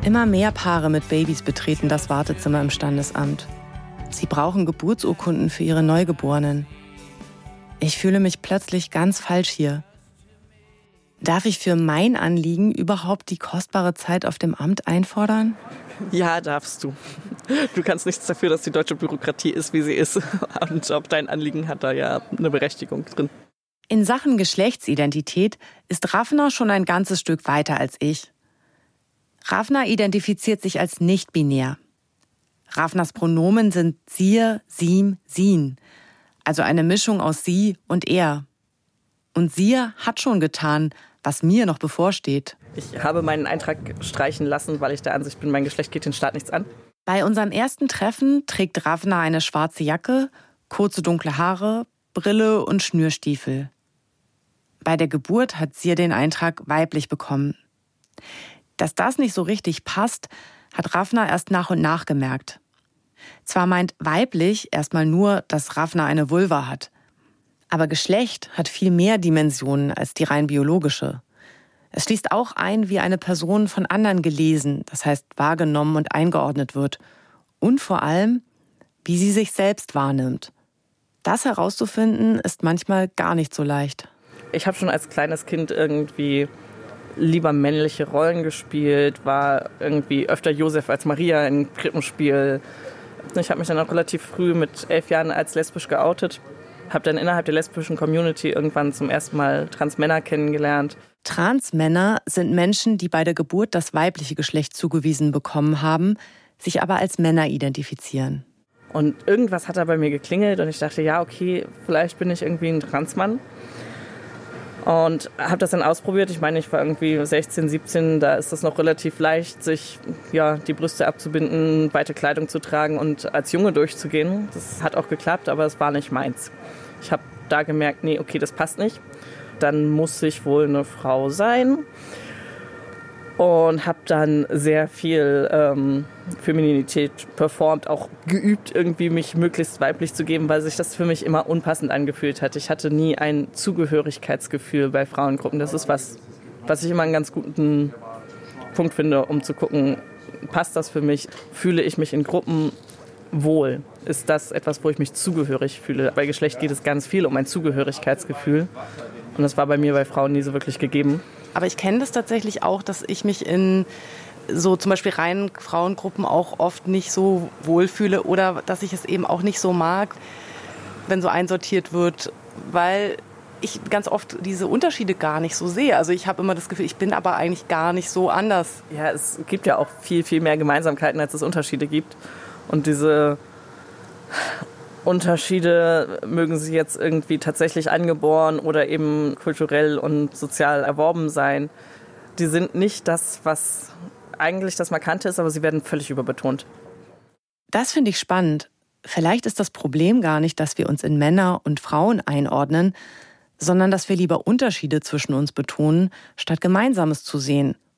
Immer mehr Paare mit Babys betreten das Wartezimmer im Standesamt. Sie brauchen Geburtsurkunden für ihre Neugeborenen. Ich fühle mich plötzlich ganz falsch hier. Darf ich für mein Anliegen überhaupt die kostbare Zeit auf dem Amt einfordern? Ja, darfst du. Du kannst nichts dafür, dass die deutsche Bürokratie ist, wie sie ist. Und ob dein Anliegen hat da ja eine Berechtigung drin. In Sachen Geschlechtsidentität ist Rafna schon ein ganzes Stück weiter als ich. Rafna identifiziert sich als nicht-binär. Rafnas Pronomen sind sir, sim, sin, also eine Mischung aus sie und er. Und sir hat schon getan, was mir noch bevorsteht. Ich habe meinen Eintrag streichen lassen, weil ich der Ansicht bin, mein Geschlecht geht den Staat nichts an. Bei unserem ersten Treffen trägt Rafna eine schwarze Jacke, kurze dunkle Haare, Brille und Schnürstiefel. Bei der Geburt hat Sir den Eintrag weiblich bekommen. Dass das nicht so richtig passt, hat Rafna erst nach und nach gemerkt. Zwar meint weiblich erstmal nur, dass Rafna eine Vulva hat. Aber Geschlecht hat viel mehr Dimensionen als die rein biologische. Es schließt auch ein, wie eine Person von anderen gelesen, das heißt wahrgenommen und eingeordnet wird. Und vor allem, wie sie sich selbst wahrnimmt. Das herauszufinden, ist manchmal gar nicht so leicht. Ich habe schon als kleines Kind irgendwie lieber männliche Rollen gespielt, war irgendwie öfter Josef als Maria im Krippenspiel. Ich habe mich dann auch relativ früh mit 11 Jahren als lesbisch geoutet. Habe dann innerhalb der lesbischen Community irgendwann zum ersten Mal Transmänner kennengelernt. Transmänner sind Menschen, die bei der Geburt das weibliche Geschlecht zugewiesen bekommen haben, sich aber als Männer identifizieren. Und irgendwas hat da bei mir geklingelt und ich dachte, ja, okay, vielleicht bin ich irgendwie ein Transmann. Und habe das dann ausprobiert. Ich meine, ich war irgendwie 16, 17, da ist das noch relativ leicht, sich die Brüste abzubinden, weite Kleidung zu tragen und als Junge durchzugehen. Das hat auch geklappt, aber es war nicht meins. Ich habe da gemerkt, nee, okay, das passt nicht. Dann muss ich wohl eine Frau sein. Und habe dann sehr viel Femininität performt, auch geübt, irgendwie mich möglichst weiblich zu geben, weil sich das für mich immer unpassend angefühlt hat. Ich hatte nie ein Zugehörigkeitsgefühl bei Frauengruppen. Das ist was ich immer einen ganz guten Punkt finde, um zu gucken, passt das für mich? Fühle ich mich in Gruppen wohl? Ist das etwas, wo ich mich zugehörig fühle? Bei Geschlecht geht es ganz viel um ein Zugehörigkeitsgefühl. Und das war bei mir bei Frauen nie so wirklich gegeben. Aber ich kenne das tatsächlich auch, dass ich mich in so zum Beispiel reinen Frauengruppen auch oft nicht so wohlfühle oder dass ich es eben auch nicht so mag, wenn so einsortiert wird, weil ich ganz oft diese Unterschiede gar nicht so sehe. Also ich habe immer das Gefühl, ich bin aber eigentlich gar nicht so anders. Ja, es gibt ja auch viel, viel mehr Gemeinsamkeiten, als es Unterschiede gibt. Und diese Unterschiede, mögen sie jetzt irgendwie tatsächlich angeboren oder eben kulturell und sozial erworben sein, die sind nicht das, was eigentlich das Markante ist, aber sie werden völlig überbetont. Das finde ich spannend. Vielleicht ist das Problem gar nicht, dass wir uns in Männer und Frauen einordnen, sondern dass wir lieber Unterschiede zwischen uns betonen, statt Gemeinsames zu sehen